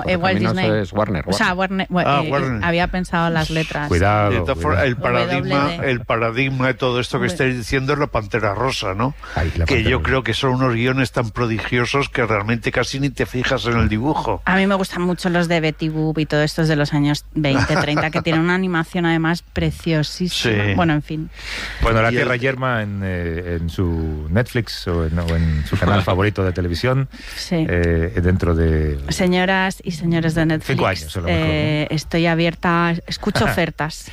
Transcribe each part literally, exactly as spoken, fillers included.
no, eh, Walt Disney. Es Warner, Warner. O sea, Warner, Ah, eh, Warner. había pensado las letras. De Cuidado. todas formas, el paradigma, W D. el paradigma de todo esto que estáis diciendo es la Pantera Rosa, ¿no? Ay, la que Pantera yo Rosa. creo que son unos guiones tan prodigiosos que realmente casi ni te fijas en el dibujo. A mí me gustan mucho los de Betty Boop y todo estos de los años veinte, treinta, que tienen una animación además preciosísima. Sí. Bueno, en fin. Bueno, La Y Tierra el- Yerma en, eh, en su Netflix o en, o en su canal favorito de televisión, Sí. eh, dentro de... Señoras y señores de Netflix, Cinco años, a lo mejor, eh, estoy abierta, escucho ofertas.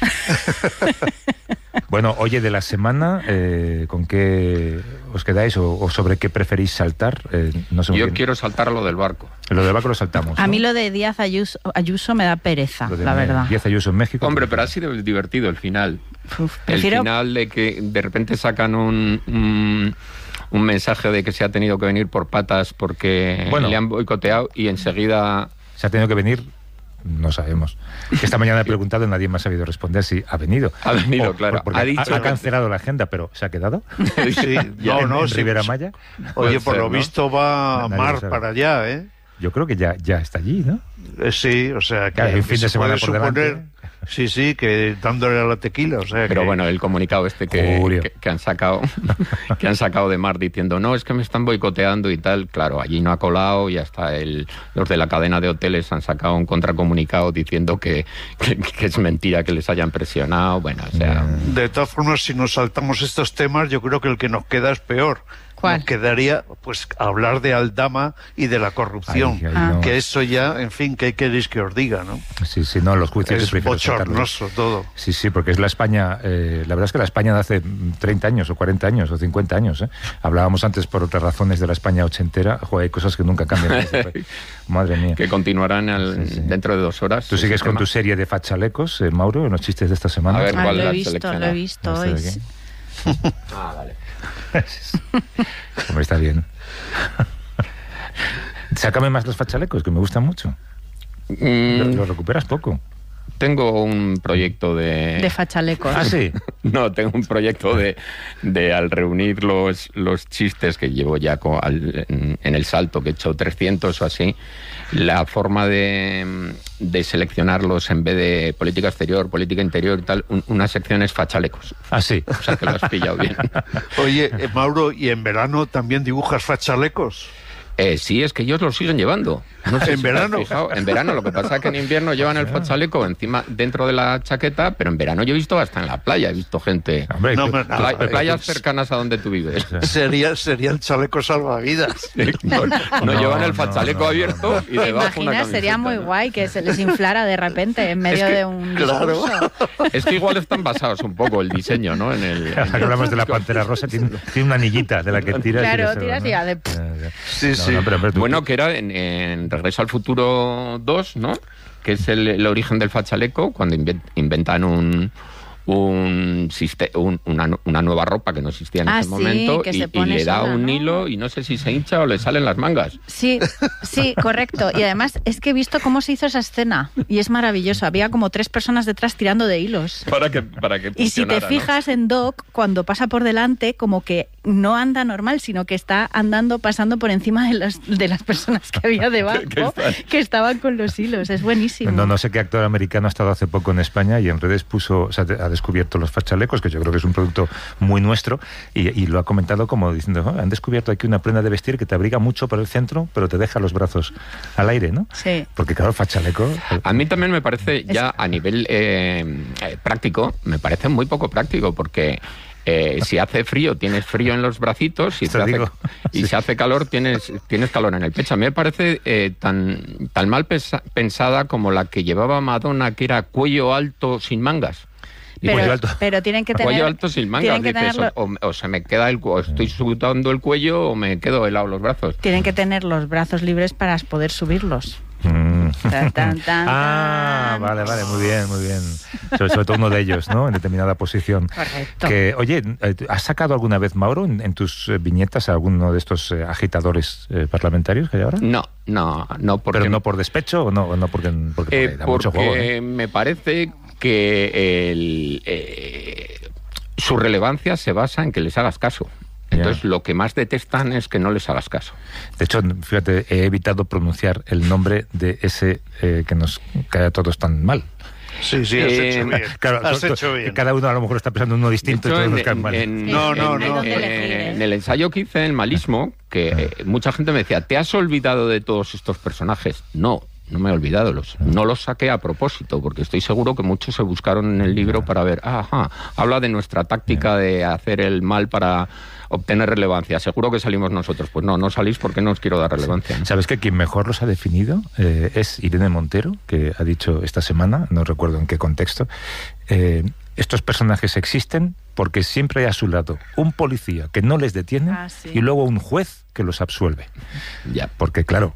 Bueno, oye, de la semana, eh, ¿con qué os quedáis o, o sobre qué preferís saltar? Eh, no sé muy Yo bien. quiero saltar a lo del barco. Lo del barco lo saltamos, A ¿no? mí lo de Díaz Ayuso, Ayuso me da pereza, Lo de la verdad. Díaz Ayuso en México. Hombre, pero ha sido divertido el final. Uf, El prefiero... final de que de repente sacan un, un, un mensaje de que se ha tenido que venir por patas porque Bueno. le han boicoteado y enseguida... Se ha tenido que venir, no sabemos. Esta mañana he preguntado y nadie me ha sabido responder si ha venido. Ha venido, O- claro. porque Ha dicho- ha cancelado la agenda, pero ¿se ha quedado? Sí, Ya no, en, no, en sí, Rivera sí. Maya. Oye, Puede por ser, lo ¿no? visto va Nadie lo Mar sabe. para allá, ¿eh? Yo creo que ya, ya está allí, ¿no? Eh, Sí, o sea, que, Claro, hay un fin que de se semana puede por delante. suponer, sí, sí, que dándole a la tequila, o sea, Pero que- bueno, el comunicado este que, Julio. que, que han sacado que han sacado de Mar diciendo no, es que me están boicoteando y tal, claro, allí no ha colado y hasta el, los de la cadena de hoteles han sacado un contracomunicado diciendo que, que, que es mentira que les hayan presionado, bueno, o sea... De todas formas, si nos saltamos estos temas, yo creo que el que nos queda es peor. ¿Cuál? Nos quedaría, pues, hablar de Aldama y de la corrupción. Ay, ay, Ah. no. Que eso ya, en fin, ¿qué queréis que os diga, no? Sí, sí, no, los juicios Es prefiero sacarlos. bochornoso todo. Sí, sí, porque es la España, eh, la verdad es que la España de hace treinta años o cuarenta años o cincuenta años, ¿eh? Hablábamos antes por otras razones de la España ochentera, joder, hay cosas que nunca cambian. Madre mía. que continuarán al- Sí, sí. dentro de dos horas. Tú sigues ese con tema. tu serie de fachalecos, eh, Mauro, en los chistes de esta semana. A ver, Ah, ¿cuál lo he has visto, lo seleccionado? he visto ¿Este hoy. de qué? sí. Ah, vale. Hombre, está bien. Sácame más los fachalecos, que me gustan mucho. Mm, Los, los recuperas poco. tengo un proyecto de... De fachalecos. Ah, sí. No, tengo un proyecto de, de al reunir los, los chistes que llevo ya co- al- en, en el salto, que he hecho trescientos o así, la forma de, de seleccionarlos en vez de política exterior, política interior y tal, un- una sección es fachalecos. Ah, sí. O sea que lo has pillado bien. Oye, eh, Mauro, ¿y en verano también dibujas fachalecos? Eh, sí, es que ellos lo siguen llevando. No sé ¿En si te has verano? fijado. En verano, lo que pasa es que en invierno llevan el fachaleco encima, dentro de la chaqueta, pero en verano yo he visto hasta en la playa, he visto gente... Hombre, No, tú- me- Pla- Ah, playas pues- cercanas a donde tú vives. Sería, sería el chaleco salvavidas. No, no No, llevan el no, fachaleco no, no, abierto no. y ¿Te debajo una imaginas? Sería camiseta, muy ¿no? guay que se les inflara de repente en medio Es que- de un claro. discurso. Es que igual están basados un poco el diseño, ¿no? En el, Ahora que hablamos de la Pantera Rosa, tiene, tiene una anillita de la que tiras. Claro, y tiras y ya de- de... Sí, sí. Bueno, que era en, en Regreso al Futuro dos, ¿no? Que es el, el origen del fachaleco, cuando inven- inventan un, un, siste- un- una, una nueva ropa que no existía en Ah, ese sí, momento que y, se y pone le da sola, un ¿no? hilo y no sé si se hincha o le salen las mangas. Sí, sí, correcto. Y además es que he visto cómo se hizo esa escena y es maravilloso. Había como tres personas detrás tirando de hilos. Para que, para que Y si te funcionara, ¿no? fijas en Doc, cuando pasa por delante, como que no anda normal, sino que está andando, pasando por encima de las, de las personas que había debajo, Que están. que estaban con los hilos. Es buenísimo. No, no sé qué actor americano ha estado hace poco en España y en redes puso, o sea, ha descubierto los fachalecos, que yo creo que es un producto muy nuestro, y, y lo ha comentado como diciendo, "Oh, han descubierto aquí una prenda de vestir que te abriga mucho por el centro, pero te deja los brazos al aire, ¿no?" Sí. Porque claro, fachaleco... A mí también me parece, ya a nivel eh, eh, práctico, me parece muy poco práctico, porque eh, si hace frío tienes frío en los bracitos, y, Te si hace, digo, y sí. si hace calor tienes, tienes calor en el pecho. A mí me parece eh, tan, tan mal pesa- pensada como la que llevaba Madonna, que era cuello alto sin mangas. Y cuello Pero, alto. pero tienen que tener... cuello alto sin mangas, tienen que dices, tenerlo- o, o- o se me queda el cu- o estoy sudando el cuello o me quedo helado los brazos. Tienen que tener los brazos libres para poder subirlos. Mm. Tan, tan, tan, Ah, tan. vale, vale, muy bien, muy bien. Sobre, sobre todo uno de ellos, ¿no? En determinada posición. Correcto. Que, oye, eh, ¿has sacado alguna vez, Mauro, en, en tus eh, viñetas a alguno de estos eh, agitadores eh, parlamentarios que hay ahora? No, no, no, porque... ¿Pero no por despecho o no, o no porque, porque, Eh, porque da mucho porque juego? ¿eh? me parece que el, eh, su relevancia se basa en que les hagas caso. Entonces, yeah. lo que más detestan es que no les hagas caso. De hecho, fíjate, he evitado pronunciar el nombre de ese eh, que nos cae a todos tan mal. Sí, sí, has Eh, hecho bien. Claro, has to- to- hecho bien. cada uno a lo mejor está pensando en uno distinto y todos nos caen mal. en- No, no, en- no. en- Hay donde elegir, ¿eh? en el ensayo que hice, el malismo, que eh, mucha gente me decía, ¿te has olvidado de todos estos personajes? No, no me he olvidado. Los, no los saqué a propósito, porque estoy seguro que muchos se buscaron en el libro para ver, ajá, habla de nuestra táctica de hacer el mal para obtener relevancia. Seguro que salimos nosotros. Pues no, no salís porque no os quiero dar relevancia. ¿Sabes que quien mejor los ha definido eh, es Irene Montero, que ha dicho esta semana, no recuerdo en qué contexto, eh, estos personajes existen porque siempre hay a su lado un policía que no les detiene Ah, sí. y luego un juez que los absuelve. Ya. Porque claro,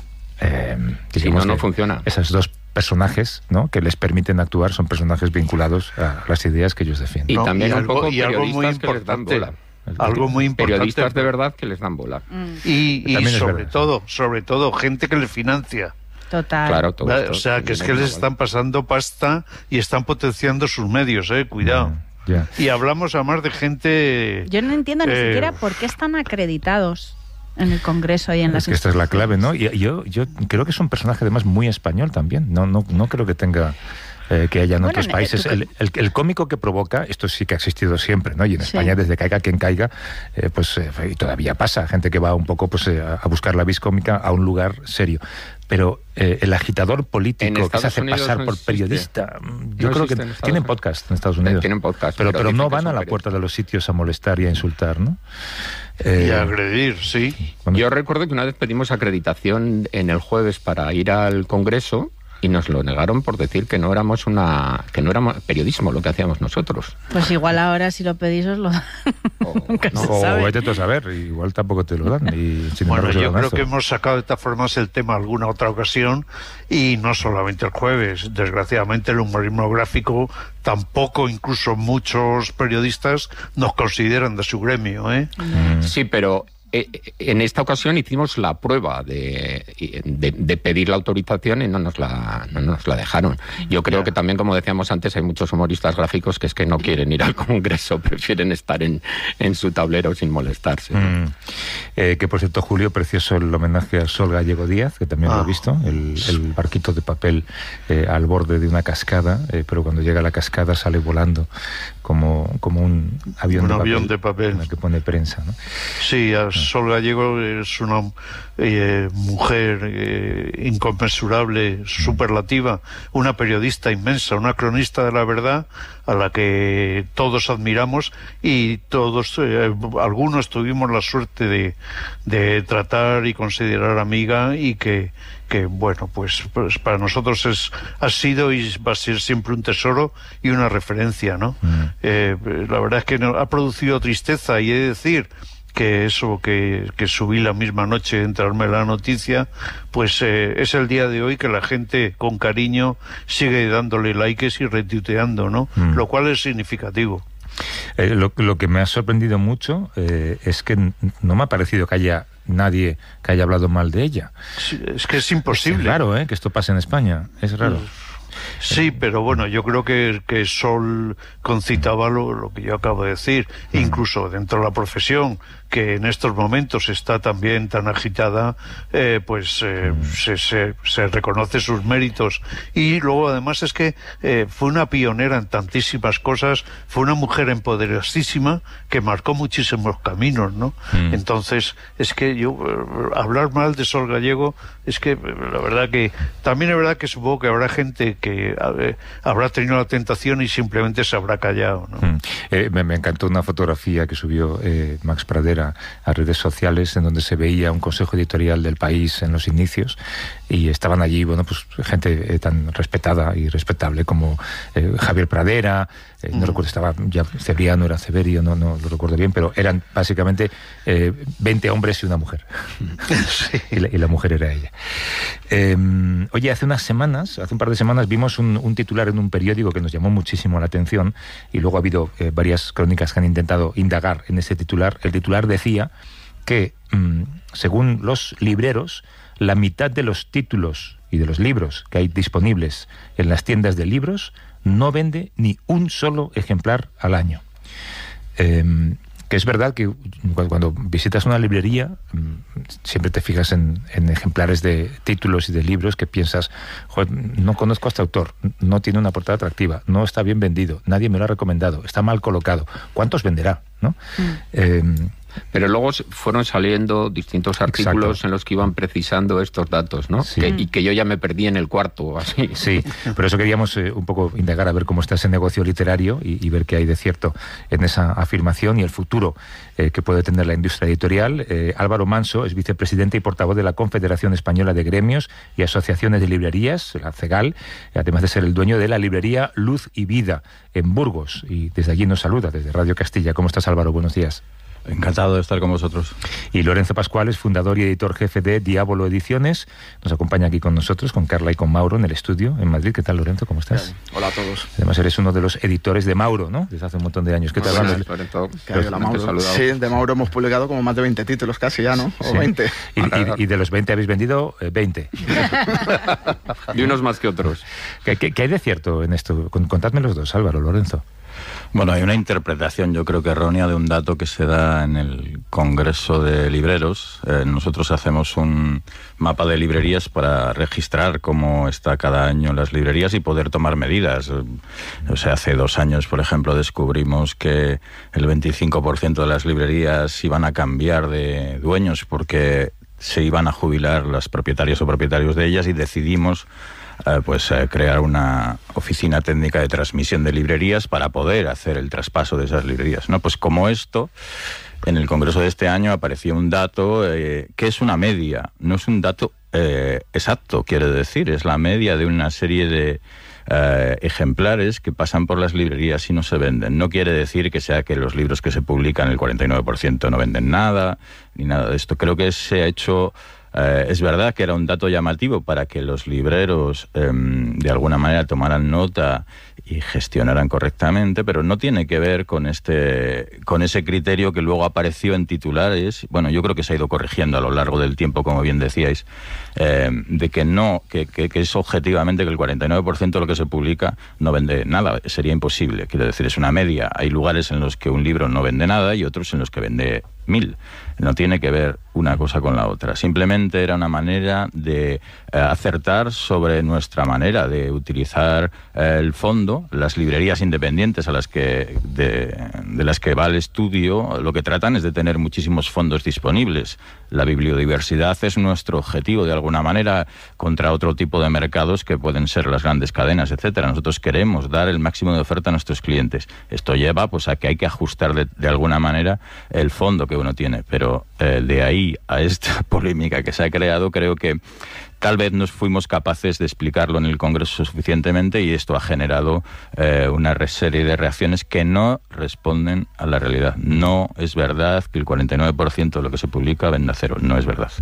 eh, Si digamos no, no que funciona. esos dos personajes, ¿no?, que les permiten actuar son personajes vinculados a las ideas que ellos defienden. Y No, también y un algo- poco y algo muy periodistas que les dan importante. bola. Algo muy importante. Periodistas de verdad que les dan bola. Y, y También es sobre verdad, todo, sobre todo, gente que les financia. Total. Claro, todo ¿Vale? esto O sea, que es que viene les de están pasando pasta y están potenciando sus medios, eh, cuidado. Mm, ya. Y hablamos además de gente... Yo no entiendo ni Eh, siquiera por qué están acreditados en el Congreso y en las Es que esta es la clave, ¿no? instituciones. Y yo, yo creo que es un personaje además muy español también. No, no, no creo que tenga eh, que haya en Bueno, otros eh, países. tú- El, el, el cómico que provoca, esto sí que ha existido siempre, ¿no? Y en Sí. España, desde caiga quien caiga, eh, pues eh, y todavía pasa, gente que va un poco pues eh, a buscar la vis cómica a un lugar serio. Pero eh, el agitador En político que se Estados hace Unidos pasar no por existe. periodista, mm, yo No creo existe que en Estados tienen Unidos. podcast en Estados Unidos. Tienen podcast, pero, pero pero dicen no que van son a la periodistas. puerta de los sitios a molestar y a insultar, ¿no? Y Eh, agredir, sí. bueno, Yo recuerdo que una vez pedimos acreditación en el jueves para ir al Congreso y nos lo negaron por decir que no éramos una que no éramos periodismo lo que hacíamos nosotros. Pues igual ahora si lo pedís os lo dan. O- Nunca no, se o sabe. vete tú a saber, igual tampoco te lo dan. Y, sin Bueno, embargo, se yo dan creo esto. que hemos sacado de todas formas el tema alguna otra ocasión y no solamente el jueves. Desgraciadamente el humorismo gráfico tampoco, incluso muchos periodistas nos consideran de su gremio, ¿eh? Mm. Sí, pero eh, en esta ocasión hicimos la prueba de, de, de pedir la autorización y no nos la, no nos la dejaron. Yo creo Ya. que también, como decíamos antes, hay muchos humoristas gráficos que es que no quieren ir al Congreso, prefieren estar en, en su tablero sin molestarse. ¿no? Mm. Eh, que por cierto, Julio, precioso el homenaje a Sol Gallego Díaz, que también lo Ah. he visto, el, el barquito de papel eh, al borde de una cascada, eh, pero cuando llega a la cascada sale volando como, como un avión, Un de, avión papel, de papel. en el que pone prensa, ¿no? Sí, a Sol Gallego es una eh, mujer eh, inconmensurable, superlativa, una periodista inmensa, una cronista de la verdad a la que todos admiramos y todos, eh, algunos tuvimos la suerte de, de tratar y considerar amiga y que, que bueno, pues, pues para nosotros es, ha sido y va a ser siempre un tesoro y una referencia, ¿no? Mm. Eh, la verdad es que no- ha producido tristeza y he de decir que eso que, que subí la misma noche de entrarme la noticia, pues eh, es el día de hoy que la gente con cariño sigue dándole likes y retuiteando, ¿no? Mm. Lo cual es significativo. Eh, lo, lo que me ha sorprendido mucho eh, es que n- no me ha parecido que haya nadie que haya hablado mal de ella. Sí, es que es Es imposible. raro, ¿eh?, que esto pase en España. Es raro. Sí, pero bueno, yo creo que, que Sol concitaba lo, lo que yo acabo de decir, incluso dentro de la profesión, que en estos momentos está también tan agitada, eh, pues eh, se, se, se reconoce sus méritos. Y luego además es que eh, fue una pionera en tantísimas cosas, fue una mujer empoderadísima que marcó muchísimos caminos, ¿no? Mm. Entonces, es que yo, eh, hablar mal de Sol Gallego, es que eh, la verdad que, también es verdad que supongo que habrá gente que eh, habrá tenido la tentación y simplemente se habrá callado, ¿no? Mm. Eh, me, me encantó una fotografía que subió eh, Max Pradera a redes sociales en donde se veía un consejo editorial del País en los inicios y estaban allí, bueno, pues gente eh, tan respetada y respetable como eh, Javier Pradera, eh, no Mm. recuerdo, estaba ya Cebriano, era Severio, no, no lo recuerdo bien, pero eran básicamente eh, veinte hombres y una mujer. Sí. y, la, y la mujer era ella. Eh, oye, hace unas semanas, hace un par de semanas vimos un, un titular en un periódico que nos llamó muchísimo la atención y luego ha habido eh, varias crónicas que han intentado indagar en ese titular. El titular decía que, mmm, según los libreros, la mitad de los títulos y de los libros que hay disponibles en las tiendas de libros no vende ni un solo ejemplar al año. Eh, Que es verdad que cuando visitas una librería siempre te fijas en, en ejemplares de títulos y de libros que piensas, joder, no conozco a este autor, no tiene una portada atractiva, no está bien vendido, nadie me lo ha recomendado, está mal colocado. ¿Cuántos venderá? ¿No? Mm. Eh, Pero luego fueron saliendo distintos artículos Exacto. en los que iban precisando estos datos, ¿no? Sí. Que, y que yo ya me perdí en el cuarto, así. Sí, por eso queríamos eh, un poco indagar a ver cómo está ese negocio literario y, y ver qué hay de cierto en esa afirmación y el futuro eh, que puede tener la industria editorial. Eh, Álvaro Manso es vicepresidente y portavoz de la Confederación Española de Gremios y Asociaciones de Librerías, la CEGAL, además de ser el dueño de la librería Luz y Vida en Burgos. Y desde allí nos saluda, desde Radio Castilla. ¿Cómo estás, Álvaro? Buenos días. Encantado de estar con vosotros. Y Lorenzo Pascual es fundador y editor jefe de Diabolo Ediciones. Nos acompaña aquí con nosotros, con Carla y con Mauro en el estudio en Madrid. ¿Qué tal, Lorenzo? ¿Cómo estás? Hola a todos. Además eres uno de los editores de Mauro, ¿no? Desde hace un montón de años. ¿Qué tal? Buenas, Lorenzo. La Mauro. Sí, de Mauro hemos publicado como más de veinte títulos casi ya, ¿no? O sí. veinte. Y, y, y de los veinte habéis vendido eh, veinte. Y unos más que otros. ¿Qué, qué, qué hay de cierto en esto? Contadme los dos, Álvaro, Lorenzo. Bueno, hay una interpretación, yo creo que errónea, de un dato que se da en el Congreso de Libreros. Eh, nosotros hacemos un mapa de librerías para registrar cómo está cada año las librerías y poder tomar medidas. O sea, hace dos años, por ejemplo, descubrimos que el veinticinco por ciento de las librerías iban a cambiar de dueños porque se iban a jubilar las propietarias o propietarios de ellas y decidimos Eh, pues eh, crear una oficina técnica de transmisión de librerías para poder hacer el traspaso de esas librerías, ¿no? Pues como esto, en el Congreso de este año apareció un dato eh, que es una media, no es un dato eh, exacto, quiere decir, es la media de una serie de eh, ejemplares que pasan por las librerías y no se venden. No quiere decir que sea que los libros que se publican, el cuarenta y nueve por ciento no venden nada, ni nada de esto. Creo que se ha hecho... Eh, es verdad que era un dato llamativo para que los libreros eh, de alguna manera tomaran nota y gestionaran correctamente, pero no tiene que ver con este con ese criterio que luego apareció en titulares. Bueno, yo creo que se ha ido corrigiendo a lo largo del tiempo, como bien decíais, eh, de que no, que, que, que es objetivamente que el cuarenta y nueve por ciento de lo que se publica no vende nada. Sería imposible, quiero decir, es una media. Hay lugares en los que un libro no vende nada y otros en los que vende mil. No tiene que ver una cosa con la otra. Simplemente era una manera de eh, acertar sobre nuestra manera de utilizar eh, el fondo. Las librerías independientes a las que de, de las que va el estudio, lo que tratan es de tener muchísimos fondos disponibles. La bibliodiversidad es nuestro objetivo de alguna manera contra otro tipo de mercados que pueden ser las grandes cadenas, etcétera. Nosotros queremos dar el máximo de oferta a nuestros clientes. Esto lleva pues a que hay que ajustar de, de alguna manera el fondo que uno tiene, pero eh, de ahí a esta polémica que se ha creado, creo que tal vez no fuimos capaces de explicarlo en el Congreso suficientemente y esto ha generado eh, una serie de reacciones que no responden a la realidad. No es verdad que el cuarenta y nueve por ciento de lo que se publica venda cero. No es verdad.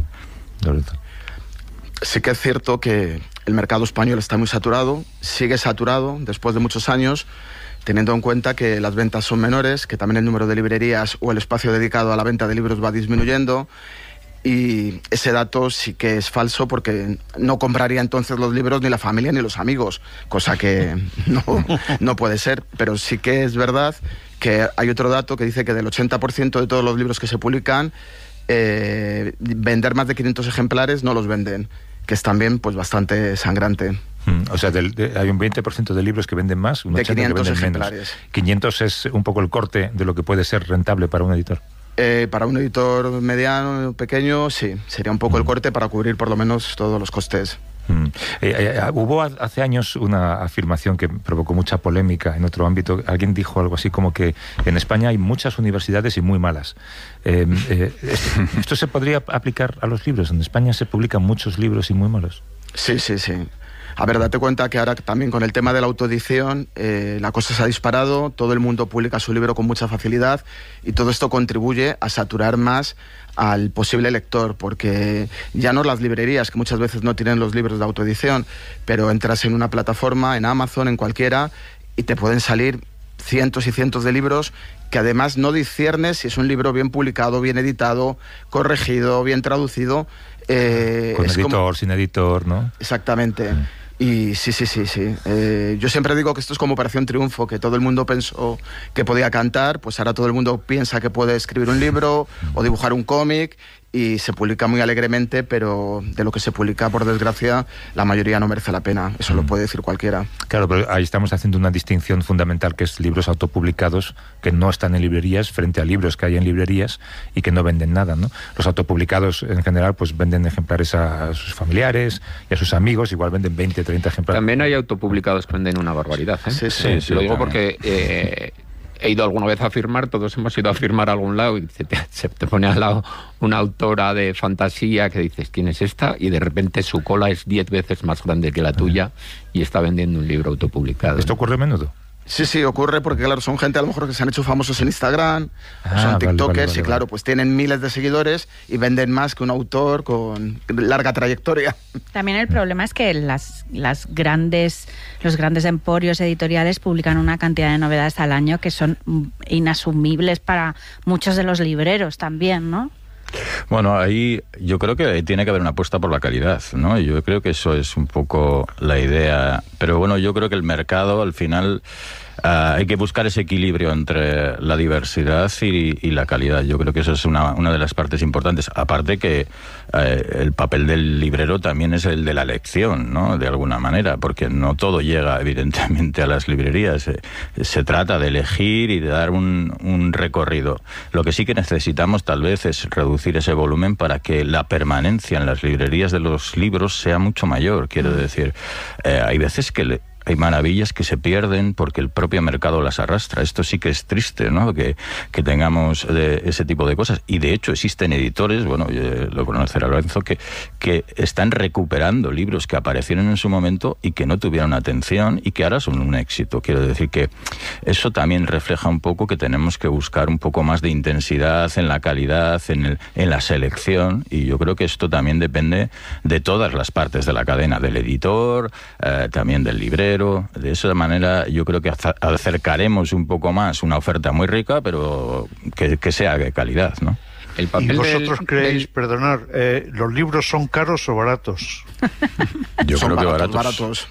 Sí que es cierto que el mercado español está muy saturado, sigue saturado después de muchos años, teniendo en cuenta que las ventas son menores, que también el número de librerías o el espacio dedicado a la venta de libros va disminuyendo. Y ese dato sí que es falso porque no compraría entonces los libros ni la familia ni los amigos, cosa que no, no puede ser. Pero sí que es verdad que hay otro dato que dice que del ochenta por ciento de todos los libros que se publican, eh, vender más de quinientos ejemplares no los venden, que es también pues bastante sangrante. Mm, o sea, del, de, hay un veinte por ciento de libros que venden más, un de ochenta por ciento quinientos que venden ejemplares. Menos. quinientos es un poco el corte de lo que puede ser rentable para un editor. Eh, para un editor mediano, pequeño, sí, sería un poco mm. el corte para cubrir por lo menos todos los costes. Mm. Eh, eh, hubo hace años una afirmación que provocó mucha polémica en otro ámbito. Alguien dijo algo así como que en España hay muchas universidades y muy malas. Eh, eh, esto, ¿Esto se podría aplicar a los libros? ¿En España se publican muchos libros y muy malos? Sí, sí, sí. A ver, date cuenta que ahora también con el tema de la autoedición eh, la cosa se ha disparado, todo el mundo publica su libro con mucha facilidad y todo esto contribuye a saturar más al posible lector, porque ya no las librerías, que muchas veces no tienen los libros de autoedición, pero entras en una plataforma, en Amazon, en cualquiera, y te pueden salir cientos y cientos de libros que además no disciernes si es un libro bien publicado, bien editado, corregido, bien traducido. Eh, Con es editor, como... sin editor, ¿no? Exactamente. Mm. Y sí, sí, sí, sí. Eh, yo siempre digo que esto es como Operación Triunfo, que todo el mundo pensó que podía cantar, pues ahora todo el mundo piensa que puede escribir un libro o dibujar un cómic, y se publica muy alegremente, pero de lo que se publica, por desgracia, la mayoría no merece la pena. Eso lo puede decir cualquiera. Claro, pero ahí estamos haciendo una distinción fundamental, que es libros autopublicados que no están en librerías frente a libros que hay en librerías y que no venden nada, ¿no? Los autopublicados en general pues venden ejemplares a sus familiares y a sus amigos, igual venden veinte, treinta ejemplares. También hay autopublicados que venden una barbaridad, ¿eh? Sí, sí, sí, sí, lo digo también. porque eh, he ido alguna vez a firmar, todos hemos ido a firmar a algún lado y se te, se te pone al lado una autora de fantasía que dices, ¿quién es esta? Y de repente su cola es diez veces más grande que la tuya y está vendiendo un libro autopublicado. ¿Esto ocurre a menudo? Sí, sí, ocurre porque, claro, son gente a lo mejor que se han hecho famosos en Instagram, Ah, o son vale, tiktokers, vale, vale, y claro, vale. pues tienen miles de seguidores y venden más que un autor con larga trayectoria. También el problema es que las, las grandes, los grandes emporios editoriales publican una cantidad de novedades al año que son mm, inasumibles para muchos de los libreros también, ¿no? Bueno, ahí yo creo que tiene que haber una apuesta por la calidad, ¿no? Yo creo que eso es un poco la idea. Pero bueno, yo creo que el mercado, al final, uh, hay que buscar ese equilibrio entre la diversidad y, y la calidad. Yo creo que eso es una, una de las partes importantes. Aparte que uh, el papel del librero también es el de la lección, ¿no? De alguna manera, porque no todo llega, evidentemente, a las librerías. Se, se trata de elegir y de dar un, un recorrido. Lo que sí que necesitamos, tal vez, es reducir ese volumen para que la permanencia en las librerías de los libros sea mucho mayor. Quiero decir, eh, hay veces que le, hay maravillas que se pierden porque el propio mercado las arrastra. Esto sí que es triste, ¿no? Que, que tengamos de, ese tipo de cosas. Y de hecho existen editores, bueno, eh, lo conocerá Lorenzo, que, que están recuperando libros que aparecieron en su momento y que no tuvieron atención y que ahora son un éxito. Quiero decir que eso también refleja un poco que tenemos que buscar un poco más de intensidad en la calidad, en, el, en la selección, y yo creo que esto también depende de todas las partes de la cadena, del editor, eh, también del librero. De esa manera yo creo que acercaremos un poco más una oferta muy rica, pero que, que sea de calidad, ¿no? El papel ¿Y vosotros del, creéis, del... perdonar, eh, los libros son caros o baratos? Yo Son creo baratos, que baratos.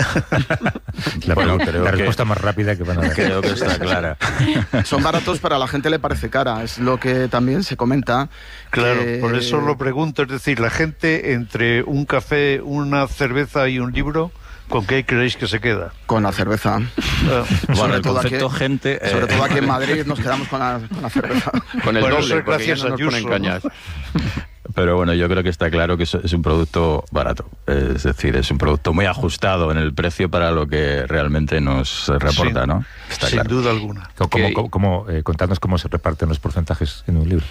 baratos. La, Bueno, la creo que- respuesta más rápida que van a dar. Creo que está clara. Son baratos, pero a la gente le parece cara. Es lo que también se comenta. Claro, que- por eso lo pregunto. Es decir, la gente entre un café, una cerveza y un libro, ¿con qué creéis que se queda? Con la cerveza. Ah, Bueno, Sobre el todo concepto aquí- gente... eh, Sobre todo aquí en Madrid nos quedamos con la, con la cerveza. Con el Bueno, doble, eso es porque ya gracias no a nos Ayuso, ponen ¿no? cañas. Pero bueno, yo creo que está claro que eso es un producto barato. Es decir, es un producto muy ajustado en el precio para lo que realmente nos reporta, Sin- ¿no? Está sin claro. duda alguna. ¿Cómo, Que- cómo- cómo, eh, contadnos cómo se reparten los porcentajes en un libro?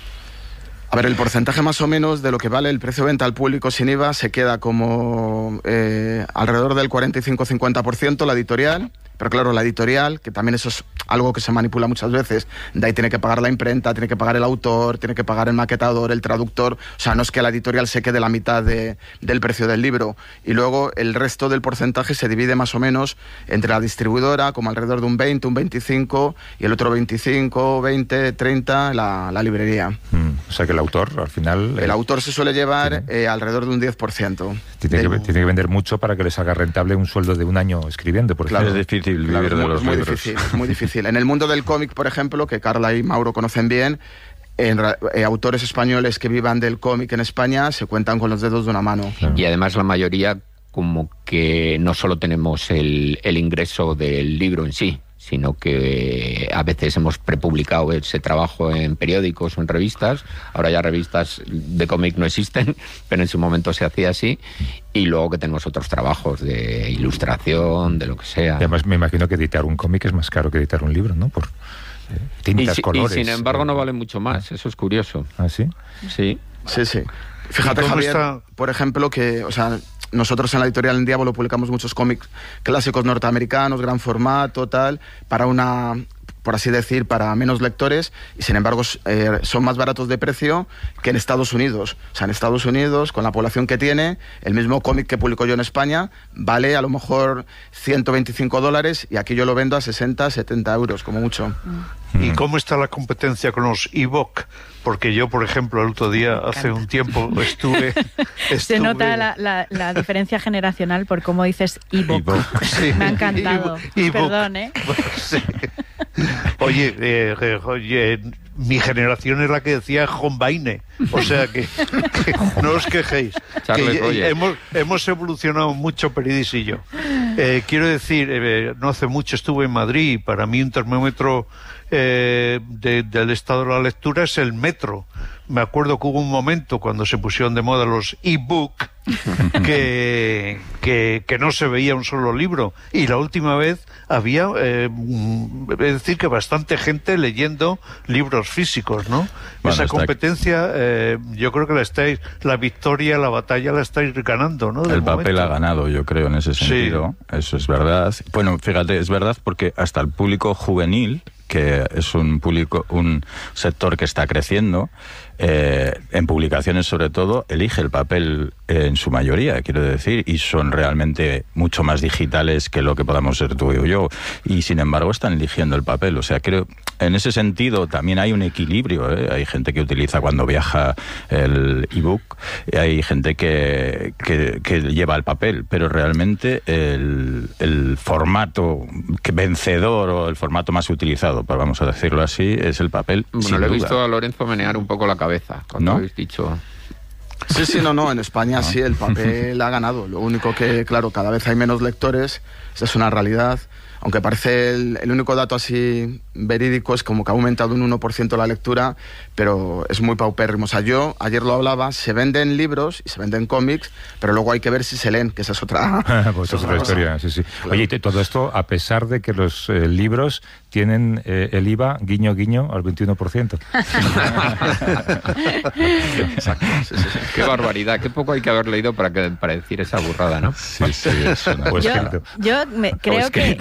A ver, el porcentaje más o menos de lo que vale el precio de venta al público sin I V A se queda como eh, alrededor del cuarenta y cinco a cincuenta por ciento la editorial, pero claro, la editorial, que también eso es algo que se manipula muchas veces, de ahí tiene que pagar la imprenta, tiene que pagar el autor, tiene que pagar el maquetador, el traductor, o sea, no es que la editorial se quede la mitad de, del precio del libro, y luego el resto del porcentaje se divide más o menos entre la distribuidora, como alrededor de un veinte, un veinticinco, y el otro veinticinco, veinte, treinta, la, la librería. Mm, o sea que el autor, al final... El eh, autor se suele llevar tiene- eh, alrededor de un diez por ciento. Tiene que, Del- tiene que vender mucho para que les haga rentable un sueldo de un año escribiendo, por Claro. ejemplo. Es difícil vivir Claro, es de muy- los es muy libros. difícil, es muy difícil. En el mundo del cómic, por ejemplo, que Carla y Mauro conocen bien, en ra- eh, autores españoles que vivan del cómic en España se cuentan con los dedos de una mano. Claro. Y además la mayoría como que no solo tenemos el, el ingreso del libro en sí, sino que a veces hemos prepublicado ese trabajo en periódicos o en revistas. Ahora ya revistas de cómic no existen, pero en su momento se hacía así. Y luego que tenemos otros trabajos de ilustración, de lo que sea. Y además me imagino que editar un cómic es más caro que editar un libro, ¿no? Por eh, Y, tintas, si- y colores... sin embargo eh, no vale mucho más, eso es curioso. ¿Ah, sí? Sí. Sí, sí. Fíjate, ¿Y cómo Javier, está? por ejemplo, que, o sea, nosotros en la editorial en Diablo publicamos muchos cómics clásicos norteamericanos, gran formato, tal, para una por así decir, para menos lectores, y sin embargo eh, son más baratos de precio que en Estados Unidos. O sea, en Estados Unidos, con la población que tiene, el mismo cómic que publico yo en España vale a lo mejor ciento veinticinco dólares y aquí yo lo vendo a sesenta, setenta euros, como mucho. ¿Y cómo está la competencia con los ebook? Porque yo, por ejemplo, el otro día, hace un tiempo, estuve... estuve... Se nota la, la, la diferencia generacional por cómo dices ebook. Sí. Me ha encantado. E-book. Perdón, ¿eh? Sí. Oye, eh, eh, oye, mi generación es la que decía Hombaine, o sea que, que no os quejéis. Que hemos, hemos evolucionado mucho, Peridis y yo. Eh, quiero decir, eh, no hace mucho estuve en Madrid y para mí un termómetro eh, de, del estado de la lectura es el metro. Me acuerdo que hubo un momento cuando se pusieron de moda los e-book que, que, que no se veía un solo libro, y la última vez había, eh, es decir, que bastante gente leyendo libros físicos, ¿no? Bueno, esa está... competencia, eh, yo creo que la estáis, la victoria, la batalla la estáis ganando, ¿no? El papel ha ganado, yo creo, en ese sentido. Sí. Eso es verdad. Bueno, fíjate, es verdad porque hasta el público juvenil, que es un público, un sector que está creciendo, eh, en publicaciones sobre todo, elige el papel eh, en su mayoría, quiero decir, y son realmente mucho más digitales que lo que podamos ser tú y yo, y sin embargo están eligiendo el papel. O sea, creo, en ese sentido también hay un equilibrio, ¿eh? Hay gente que utiliza cuando viaja el ebook, hay gente que, que, que lleva el papel, pero realmente el, el formato que vencedor o el formato más utilizado, vamos a decirlo así, es el papel. Bueno, le he visto a Lorenzo menear un poco la cabeza cuando ¿no? habéis dicho... Sí, sí, no, no, en España no. Sí, el papel ha ganado. Lo único que, claro, cada vez hay menos lectores, esa es una realidad. Aunque parece el, el único dato así verídico es como que ha aumentado un uno por ciento la lectura, pero es muy paupérrimo. O sea, yo ayer lo hablaba, se venden libros y se venden cómics, pero luego hay que ver si se leen, que esa es otra, pues es otra historia. Sí, sí. Claro. Oye, y todo esto a pesar de que los eh, libros tienen eh, el I V A, guiño, guiño, al veintiuno por ciento. Exacto, sí, sí, sí. Qué barbaridad, qué poco hay que haber leído para, que, para decir esa burrada, ¿no? Sí, sí, eso no. Yo, yo me, creo que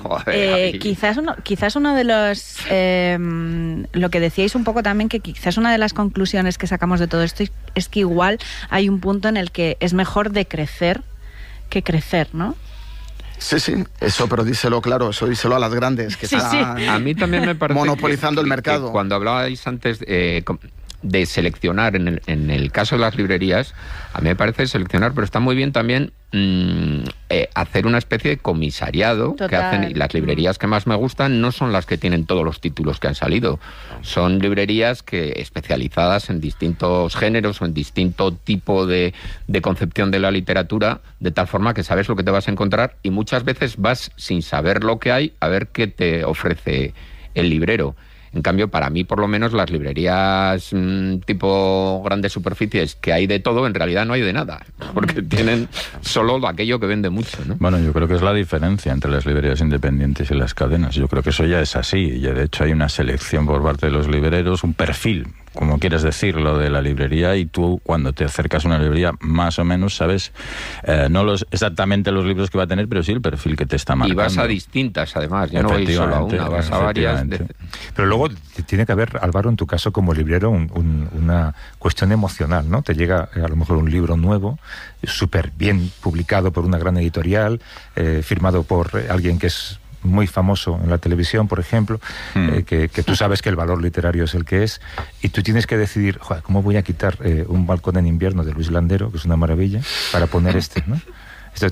eh, quizás, uno, quizás uno de los... Eh, lo que decíais un poco también, que quizás una de las conclusiones que sacamos de todo esto es que igual hay un punto en el que es mejor decrecer que crecer, ¿no? Sí, sí, eso, pero díselo claro, eso díselo a las grandes, que sí, están sí. A mí también me parece monopolizando que, el mercado. Que cuando hablabais antes eh, de seleccionar, en el, en el caso de las librerías, a mí me parece seleccionar, pero está muy bien también mmm, eh, hacer una especie de comisariado. Total. Que hacen, y las librerías que más me gustan no son las que tienen todos los títulos que han salido, son librerías que especializadas en distintos géneros o en distinto tipo de, de concepción de la literatura, de tal forma que sabes lo que te vas a encontrar y muchas veces vas sin saber lo que hay a ver qué te ofrece el librero. En cambio, para mí, por lo menos, las librerías mmm, tipo grandes superficies, que hay de todo, en realidad no hay de nada, porque tienen solo aquello que vende mucho, ¿no? Bueno, yo creo que es la diferencia entre las librerías independientes y las cadenas. Yo creo que eso ya es así, y de hecho hay una selección por parte de los libreros, un perfil, como quieres decirlo, de la librería, y tú cuando te acercas a una librería más o menos sabes eh, no los exactamente los libros que va a tener, pero sí el perfil que te está marcando. Y vas a distintas, además, ya no vais solo a una, vas a varias. De... Pero luego tiene que haber, Álvaro, en tu caso como librero, un, un, una cuestión emocional, ¿no? Te llega a lo mejor un libro nuevo, súper bien publicado por una gran editorial, eh, firmado por alguien que es muy famoso en la televisión, por ejemplo, mm. eh, que, que tú sabes que el valor literario es el que es, y tú tienes que decidir, joder, ¿cómo voy a quitar eh, un balcón en invierno de Luis Landero, que es una maravilla, para poner este, ¿no? Esto...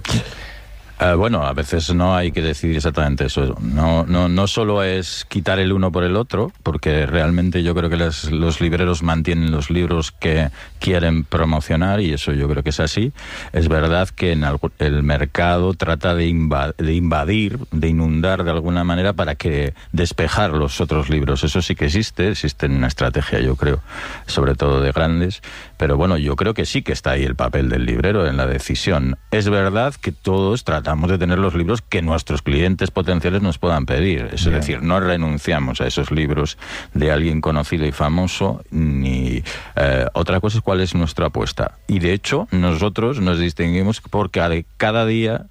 Uh, bueno, a veces no hay que decidir exactamente eso. No, no, no solo es quitar el uno por el otro, porque realmente yo creo que las, los libreros mantienen los libros que quieren promocionar, y eso yo creo que es así. Es verdad que en algo, el mercado trata de, invad, de invadir, de inundar de alguna manera para que despejar los otros libros. Eso sí que existe, existe en una estrategia, yo creo, sobre todo de grandes. Pero bueno, yo creo que sí que está ahí el papel del librero en la decisión. Es verdad que todos tratamos de tener los libros que nuestros clientes potenciales nos puedan pedir. Es yeah. decir, no renunciamos a esos libros de alguien conocido y famoso, ni eh, otra cosa es cuál es nuestra apuesta. Y de hecho, nosotros nos distinguimos porque cada día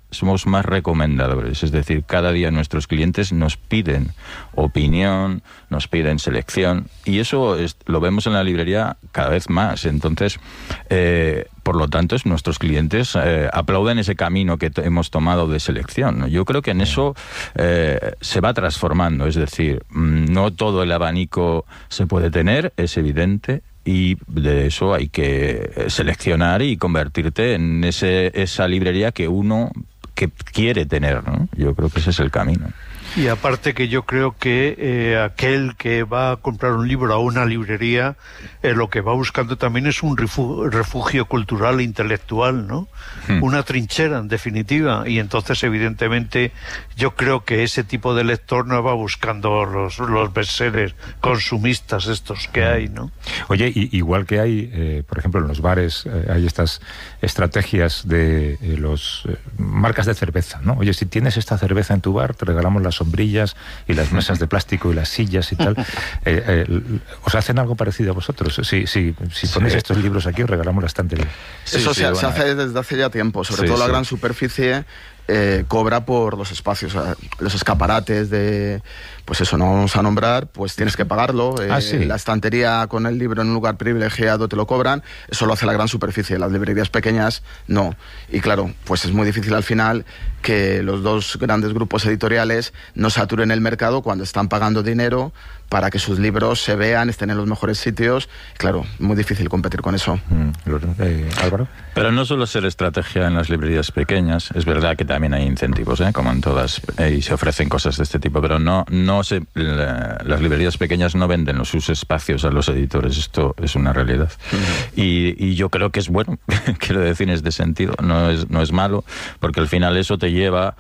somos más recomendadores, es decir, cada día nuestros clientes nos piden opinión, nos piden selección, y eso es, lo vemos en la librería cada vez más. Entonces, eh, por lo tanto, es, nuestros clientes eh, aplauden ese camino que t- hemos tomado de selección, ¿no? Yo creo que en eso eh, se va transformando, es decir, no todo el abanico se puede tener, es evidente, y de eso hay que seleccionar y convertirte en ese, esa librería que uno que quiere tener, ¿no? Yo creo que ese es el camino. Y aparte que yo creo que eh, aquel que va a comprar un libro a una librería, eh, lo que va buscando también es un refugio, refugio cultural e intelectual, ¿no? Hmm. Una trinchera, en definitiva. Y entonces, evidentemente, yo creo que ese tipo de lector no va buscando los, los bestsellers consumistas estos que hay, ¿no? Oye, y, igual que hay, eh, por ejemplo, en los bares, eh, hay estas estrategias de eh, los eh, marcas de cerveza, ¿no? Oye, si tienes esta cerveza en tu bar, te regalamos las sombrillas y las mesas de plástico y las sillas y tal. Eh, eh, ¿Os hacen algo parecido a vosotros? Si, si, si ponéis sí. estos libros aquí, os regalamos la estantería. Sí, Eso sí, se, bueno. se hace desde hace ya tiempo, sobre sí, todo la sí. gran superficie eh, cobra por los espacios, o sea, los escaparates de... Pues eso, no vamos a nombrar, pues tienes que pagarlo. Eh, ah, sí. La estantería con el libro en un lugar privilegiado te lo cobran. Eso lo hace la gran superficie. Las librerías pequeñas, no. Y claro, pues es muy difícil al final que los dos grandes grupos editoriales no saturen el mercado cuando están pagando dinero para que sus libros se vean, estén en los mejores sitios. Claro, muy difícil competir con eso. Mm, eh, Álvaro. Pero no solo ser estrategia en las librerías pequeñas, es verdad que también hay incentivos, ¿eh? Como en todas, eh, y se ofrecen cosas de este tipo, pero no, no se, la, las librerías pequeñas no venden los, sus espacios a los editores, esto es una realidad. Uh-huh. y, y yo creo que es bueno, quiero decir, en este sentido, no es, no es malo, porque al final eso te lleva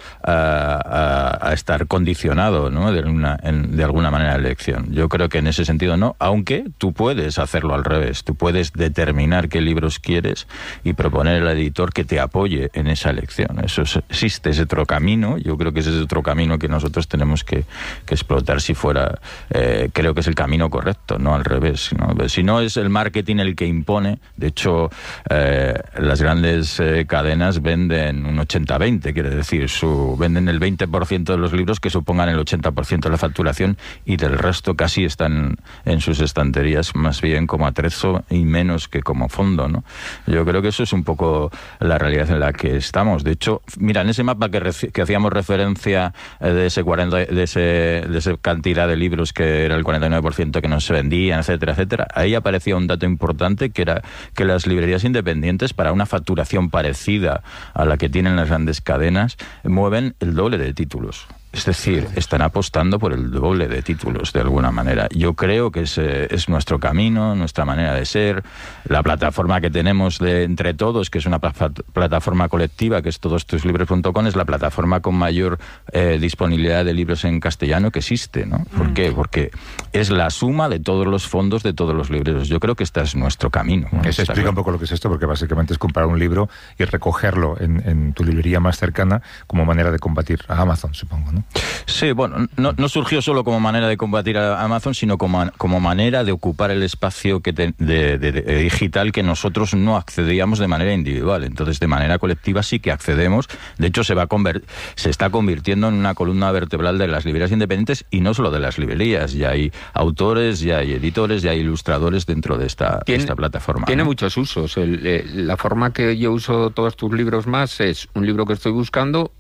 a, a, a estar condicionado, ¿no? de, una, en, de alguna manera a la elección. Yo creo que en ese sentido no, aunque tú puedes hacerlo al revés, tú puedes determinar qué libros quieres y proponer al editor que te apoye en esa elección. Eso es, existe ese otro camino, yo creo que ese es otro camino que nosotros tenemos que, que explotar si fuera, eh, creo que es el camino correcto, no al revés, ¿no? Si no es el marketing el que impone, de hecho eh, las grandes eh, cadenas venden un ochenta veinte, quiere decir, su, venden el veinte por ciento de los libros que supongan el ochenta por ciento de la facturación y del resto casi están en sus estanterías más bien como atrezo y menos que como fondo, ¿no? Yo creo que eso es un poco la realidad en la que estamos. De hecho, mira, en ese mapa que, reci- que hacíamos referencia eh, de ese cuarenta, de ese de esa cantidad de libros que era el cuarenta y nueve por ciento que no se vendían, etcétera, etcétera, ahí aparecía un dato importante que era que las librerías independientes, para una facturación parecida a la que tienen las grandes cadenas, mueven el doble de títulos. Es decir, están apostando por el doble de títulos, de alguna manera. Yo creo que ese es nuestro camino, nuestra manera de ser. La plataforma que tenemos de Entre Todos, que es una pl- plataforma colectiva, que es todos tus libros punto com, es la plataforma con mayor eh, disponibilidad de libros en castellano que existe, ¿no? ¿Por mm. qué? Porque es la suma de todos los fondos de todos los libreros. Yo creo que este es nuestro camino, ¿no? Se explica claro. un poco lo que es esto, porque básicamente es comprar un libro y recogerlo en, en tu librería más cercana como manera de combatir a Amazon, supongo, ¿no? Sí, bueno, no, no surgió solo como manera de combatir a Amazon, sino como, como manera de ocupar el espacio que te, de, de, de digital que nosotros no accedíamos de manera individual. Entonces, de manera colectiva sí que accedemos. De hecho, se va a conver- se está convirtiendo en una columna vertebral de las librerías independientes, y no solo de las librerías. Ya hay autores, ya hay editores, ya hay ilustradores dentro de esta, tiene, esta plataforma. Tiene ¿no? muchos usos. El, eh, la forma que yo uso todos tus libros más es un libro que estoy buscando,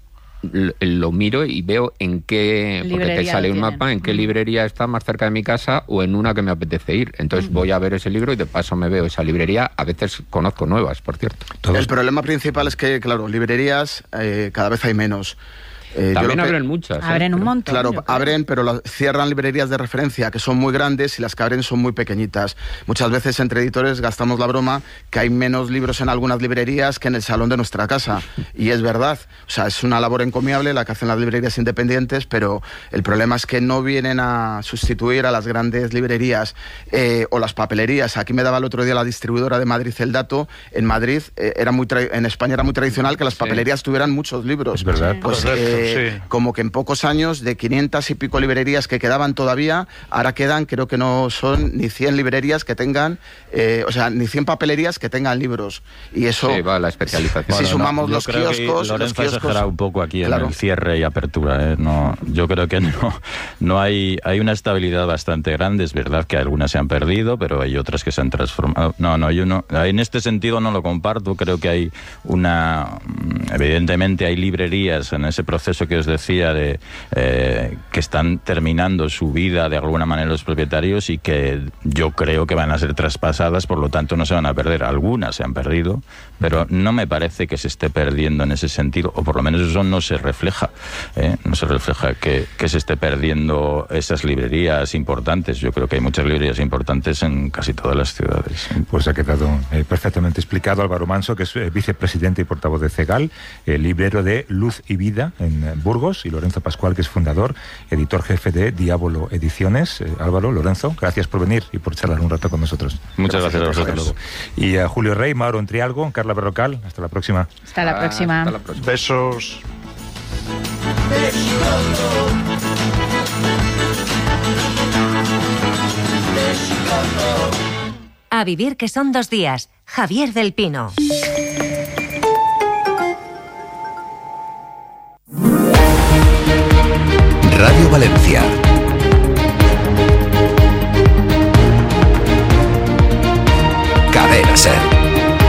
lo miro y veo en qué, porque te sale un mapa, en qué librería está más cerca de mi casa o en una que me apetece ir. Entonces voy a ver ese libro y de paso me veo esa librería. A veces conozco nuevas, por cierto. Todos. El problema principal es que, claro, librerías eh, cada vez hay menos. Eh, También que, abren muchas. Abren ¿eh? un montón. Claro, abren, pero la, cierran librerías de referencia que son muy grandes y las que abren son muy pequeñitas. Muchas veces entre editores gastamos la broma que hay menos libros en algunas librerías que en el salón de nuestra casa. Y es verdad. O sea, es una labor encomiable la que hacen las librerías independientes, pero el problema es que no vienen a sustituir a las grandes librerías eh, o las papelerías. Aquí me daba el otro día la distribuidora de Madrid el dato. En Madrid, eh, era muy tra- en España era muy tradicional que las papelerías sí. tuvieran muchos libros. Es verdad. Pues, eh, eh, sí. como que en pocos años, de quinientas y pico librerías que quedaban todavía, ahora quedan, creo que no son ni cien librerías que tengan, eh, o sea, ni cien papelerías que tengan libros. Y eso, sí, va la especialización. si Bueno, sumamos no, los yo creo kioscos, que Lorenzo los kioscos, ha exagerado un poco aquí claro. en el cierre y apertura. ¿eh? No, yo creo que no, no hay, hay una estabilidad bastante grande. Es verdad que algunas se han perdido, pero hay otras que se han transformado. No, no, yo no. En este sentido no lo comparto. Creo que hay una, evidentemente hay librerías en ese proceso que os decía de eh, que están terminando su vida de alguna manera los propietarios y que yo creo que van a ser traspasadas, por lo tanto no se van a perder. Algunas se han perdido, pero no me parece que se esté perdiendo en ese sentido, o por lo menos eso no se refleja, ¿eh? no se refleja que, que se esté perdiendo esas librerías importantes. Yo creo que hay muchas librerías importantes en casi todas las ciudades. Pues ha quedado eh, perfectamente explicado. Álvaro Manso, que es eh, vicepresidente y portavoz de CEGAL, eh, librero de Luz y Vida en eh, Burgos, y Lorenzo Pascual, que es fundador, editor jefe de Diabolo Ediciones. Eh, Álvaro, Lorenzo, gracias por venir y por charlar un rato con nosotros. Muchas gracias, gracias a vosotros. Y a Julio Rey, Mauro Entrialgo, Carla Berrocal, hasta la próxima. Hasta la próxima. Hasta la próxima. Besos. A vivir que son dos días. Javier del Pino. Radio Valencia.